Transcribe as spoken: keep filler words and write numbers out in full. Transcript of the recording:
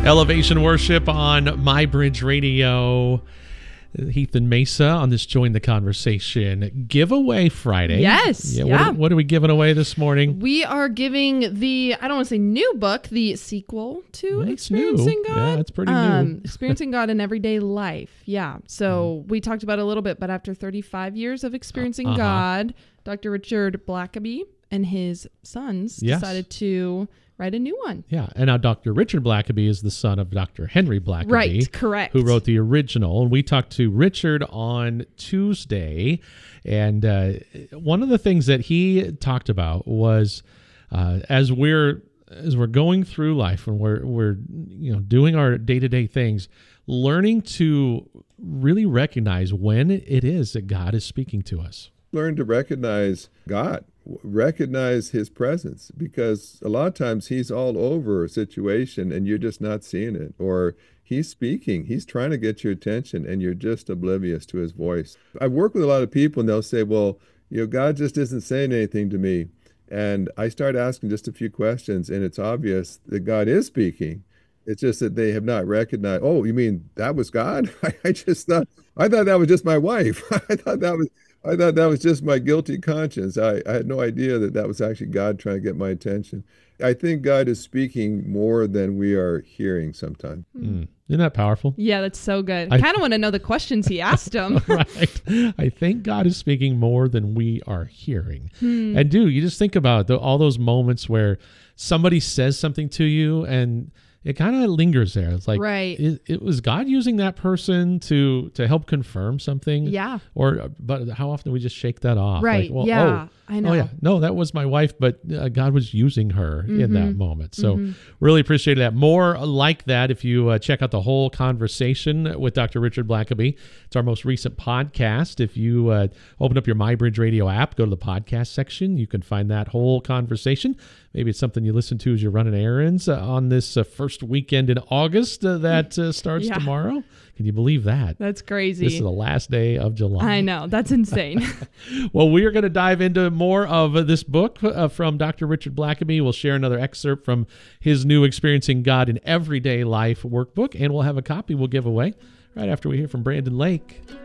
Elevation Worship on My Bridge Radio. Heath and Mesa on this Join the Conversation Giveaway Friday. Yes. Yeah. yeah. What, what are we giving away this morning? We are giving the, I don't want to say new book, the sequel to Well, Experiencing new. God. Yeah, it's pretty um, new. Experiencing God in Everyday Life. Yeah. So mm. we talked about it a little bit, but after thirty-five years of experiencing uh-huh. God, Doctor Richard Blackaby and his sons yes. decided to write a new one. Yeah, and now Doctor Richard Blackaby is the son of Doctor Henry Blackaby. Right, correct. Who wrote the original. And we talked to Richard on Tuesday, and uh, one of the things that he talked about was uh, as we're as we're going through life and we're we're you know doing our day-to-day things, learning to really recognize when it is that God is speaking to us. Learn to recognize God. Recognize his presence, because a lot of times he's all over a situation and you're just not seeing it, or he's speaking, he's trying to get your attention and you're just oblivious to his voice. I work with a lot of people and they'll say, well, you know, God just isn't saying anything to me. And I start asking just a few questions and it's obvious that God is speaking. It's just that they have not recognized, oh, you mean that was God? I, I just thought, I thought that was just my wife. I thought that was I thought that was just my guilty conscience. I, I had no idea that that was actually God trying to get my attention. I think God is speaking more than we are hearing sometimes. Mm. Isn't that powerful? Yeah, that's so good. I kind of want to know the questions he asked him. Right. I think God is speaking more than we are hearing. Hmm. And dude, you just think about the, all those moments where somebody says something to you and it kind of lingers there. It's like, right. it, it was God using that person to to help confirm something. Yeah. Or, but how often do we just shake that off? Right. Like, well, yeah. Oh, I know. Oh yeah. No, that was my wife, but uh, God was using her mm-hmm. in that moment. So mm-hmm. really appreciate that. More like that if you uh, check out the whole conversation with Doctor Richard Blackaby. It's our most recent podcast. If you uh, open up your MyBridge Radio app, go to the podcast section, you can find that whole conversation. Maybe it's something you listen to as you're running errands uh, on this uh, first weekend in August uh, that uh, starts yeah. tomorrow. Can you believe that? That's crazy. This is the last day of July. I know. That's insane. Well, we are going to dive into more of uh, this book uh, from Doctor Richard Blackaby. We'll share another excerpt from his new Experiencing God in Everyday Life workbook, and we'll have a copy we'll give away right after we hear from Brandon Lake.